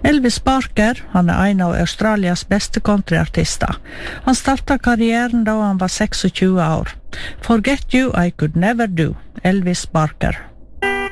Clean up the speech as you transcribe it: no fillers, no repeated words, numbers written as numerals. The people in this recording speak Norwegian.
Elvis Barker, han en av Australias beste countryartister. Han startet karrieren da han var 26 år. Forget You I Could Never Do, Elvis Barker.